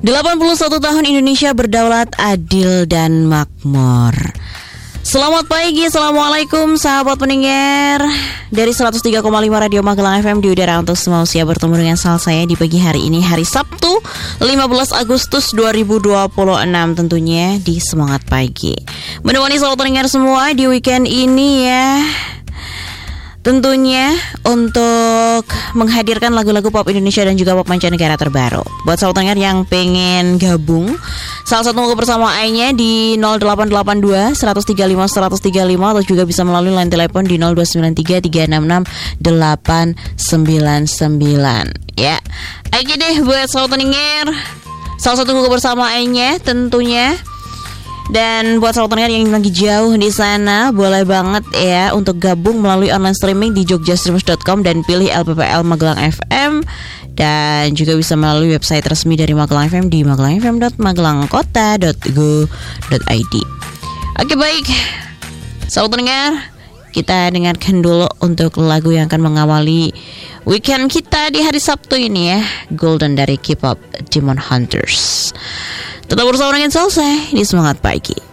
81 tahun Indonesia berdaulat, adil dan makmur. Selamat pagi, assalamualaikum sahabat pendengar dari 103,5 Radio Magelang FM di udara untuk semua usia. Bertemu dengan saya di pagi hari ini, hari Sabtu 15 Agustus 2026, tentunya di Semangat Pagi. Menemani sahabat pendengar semua di weekend ini ya, tentunya untuk menghadirkan lagu-lagu pop Indonesia dan juga pop mancanegara terbaru. Buat sahabat pendengar yang pengen gabung, salah satu kebersamaannya di 0882 135 135 atau juga bisa melalui line telepon di 0293 366 899 ya. Oke deh buat sahabat pendengar, salah satu kebersamaannya tentunya. Dan buat sahabat pendengar yang lagi jauh di sana, boleh banget ya untuk gabung melalui online streaming di jogjastreamers.com dan pilih LPPL Magelang FM. Dan juga bisa melalui website resmi dari Magelang FM di magelangfm.magelangkota.go.id. Oke baik, sahabat pendengar, kita dengarkan dulu untuk lagu yang akan mengawali weekend kita di hari Sabtu ini ya, Golden dari K-pop Demon Hunters. Tetap bersama dengan Salsa di Semangat Pagi.